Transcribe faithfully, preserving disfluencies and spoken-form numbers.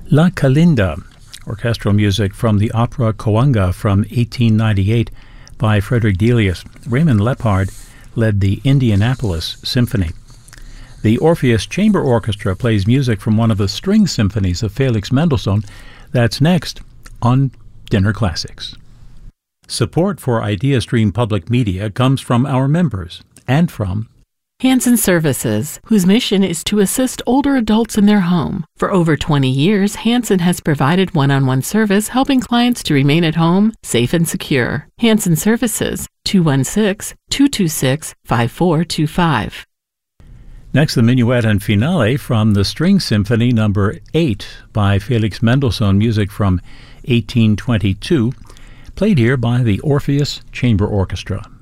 La Calinda, orchestral music from the opera Coanga from eighteen ninety-eight by Frederick Delius. Raymond Lepard led the Indianapolis Symphony. The Orpheus Chamber Orchestra plays music from one of the string symphonies of Felix Mendelssohn. That's next on Dinner Classics. Support for IdeaStream Public Media comes from our members and from Hanson Services, whose mission is to assist older adults in their home. For over twenty years, Hanson has provided one-on-one service helping clients to remain at home, safe and secure. Hanson Services, two one six, two two six, five four two five. Next, the Minuet and Finale from the String Symphony number eight by Felix Mendelssohn, music from eighteen twenty-two, played here by the Orpheus Chamber Orchestra.